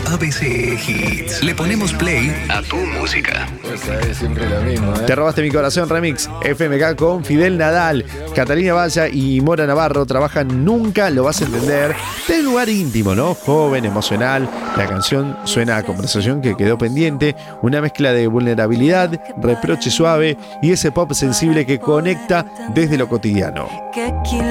ABC Hits. Le ponemos play a tu música. Esa es siempre lo mismo, ¿eh? Te robaste mi corazón remix FMK con Fidel Nadal, Catalina Valla y Mora Navarro trabajan Nunca lo vas a entender. De un lugar íntimo, ¿no? Joven, emocional. La canción suena a conversación que quedó pendiente, una mezcla de vulnerabilidad, reproche suave y ese pop sensible que conecta desde lo cotidiano.